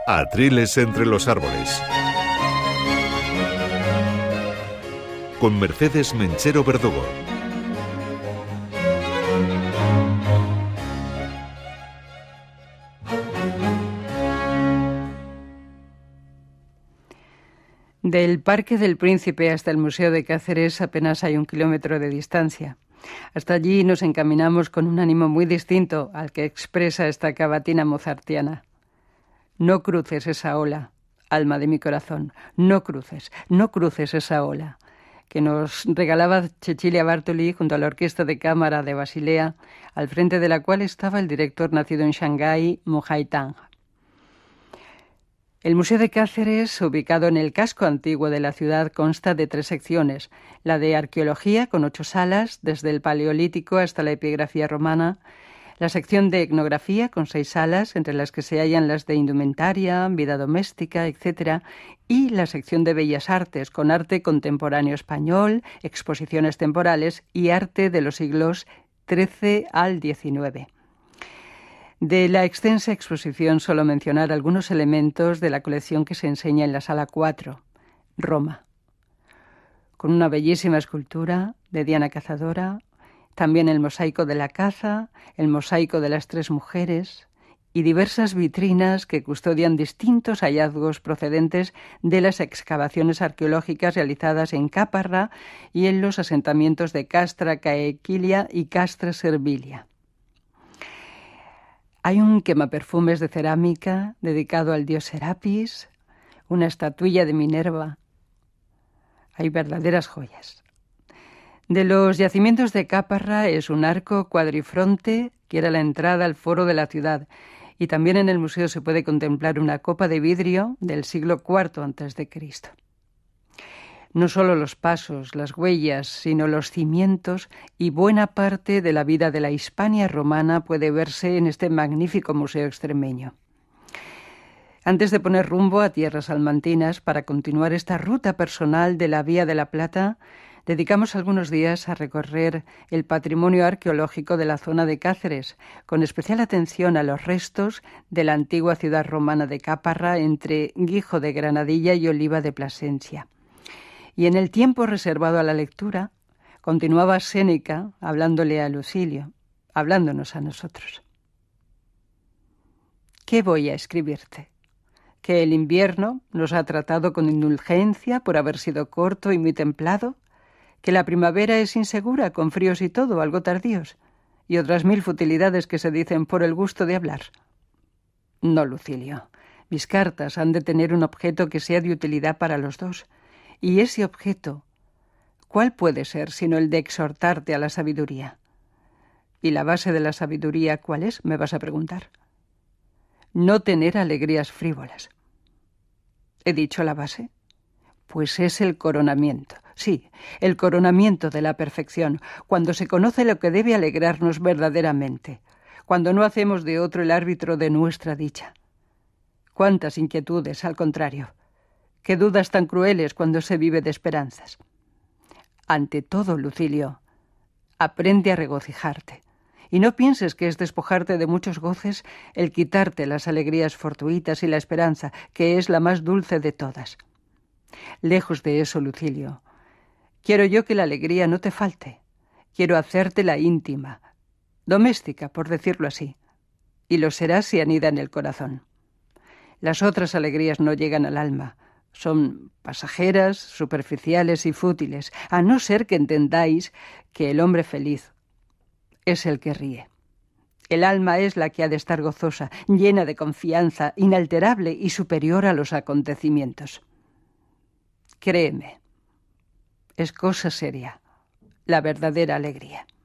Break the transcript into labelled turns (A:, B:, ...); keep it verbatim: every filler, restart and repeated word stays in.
A: Atriles entre los árboles. Con Mercedes Menchero Verdugo.
B: Del Parque del Príncipe hasta el Museo de Cáceres apenas hay un kilómetro de distancia. Hasta allí nos encaminamos con un ánimo muy distinto al que expresa esta cavatina mozartiana. No cruces esa ola, alma de mi corazón, no cruces, no cruces esa ola, que nos regalaba Cecilia Bartoli junto a la Orquesta de Cámara de Basilea, al frente de la cual estaba el director nacido en Shanghái, Mo Hai-tang. El Museo de Cáceres, ubicado en el casco antiguo de la ciudad, consta de tres secciones: la de arqueología, con ocho salas, desde el Paleolítico hasta la epigrafía romana; la sección de etnografía, con seis salas, entre las que se hallan las de indumentaria, vida doméstica, etcétera; y la sección de bellas artes, con arte contemporáneo español, exposiciones temporales y arte de los siglos trece al diecinueve. De la extensa exposición solo mencionar algunos elementos de la colección que se enseña en la sala cuatro, Roma, con una bellísima escultura de Diana Cazadora, también el mosaico de la caza, el mosaico de las tres mujeres y diversas vitrinas que custodian distintos hallazgos procedentes de las excavaciones arqueológicas realizadas en Caparra y en los asentamientos de Castra Caequilia y Castra Servilia. Hay un quemaperfumes de cerámica dedicado al dios Serapis, una estatuilla de Minerva. Hay verdaderas joyas. De los yacimientos de Caparra es un arco cuadrifronte que era la entrada al foro de la ciudad, y también en el museo se puede contemplar una copa de vidrio del siglo cuarto antes de Cristo. No solo los pasos, las huellas, sino los cimientos y buena parte de la vida de la Hispania romana puede verse en este magnífico museo extremeño. Antes de poner rumbo a tierras salmantinas para continuar esta ruta personal de la Vía de la Plata, dedicamos algunos días a recorrer el patrimonio arqueológico de la zona de Cáceres, con especial atención a los restos de la antigua ciudad romana de Caparra entre Guijo de Granadilla y Oliva de Plasencia. Y en el tiempo reservado a la lectura, continuaba Séneca hablándole a Lucilio, hablándonos a nosotros. ¿Qué voy a escribirte? ¿Que el invierno nos ha tratado con indulgencia por haber sido corto y muy templado? ¿Que la primavera es insegura, con fríos y todo, algo tardíos? Y otras mil futilidades que se dicen por el gusto de hablar. No, Lucilio, mis cartas han de tener un objeto que sea de utilidad para los dos. Y ese objeto, ¿cuál puede ser sino el de exhortarte a la sabiduría? ¿Y la base de la sabiduría cuál es?, me vas a preguntar. No tener alegrías frívolas. ¿He dicho la base? Pues es el coronamiento. Sí, el coronamiento de la perfección, cuando se conoce lo que debe alegrarnos verdaderamente, cuando no hacemos de otro el árbitro de nuestra dicha. ¿Cuántas inquietudes, al contrario? ¿Qué dudas tan crueles cuando se vive de esperanzas? Ante todo, Lucilio, aprende a regocijarte. Y no pienses que es despojarte de muchos goces el quitarte las alegrías fortuitas y la esperanza, que es la más dulce de todas. Lejos de eso, Lucilio, quiero yo que la alegría no te falte. Quiero hacértela íntima, doméstica, por decirlo así. Y lo será si anida en el corazón. Las otras alegrías no llegan al alma. Son pasajeras, superficiales y fútiles, a no ser que entendáis que el hombre feliz es el que ríe. El alma es la que ha de estar gozosa, llena de confianza, inalterable y superior a los acontecimientos. Créeme, es cosa seria, la verdadera alegría.